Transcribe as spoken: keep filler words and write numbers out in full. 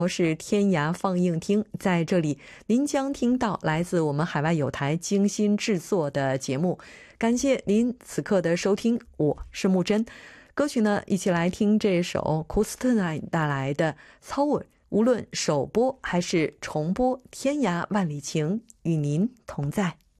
我是天涯放映厅，在这里您将听到来自我们海外有台精心制作的节目。感谢您此刻的收听，我是木真。歌曲呢，一起来听这首库斯特奈带来的《操吻》。无论首播还是重播，天涯万里情与您同在。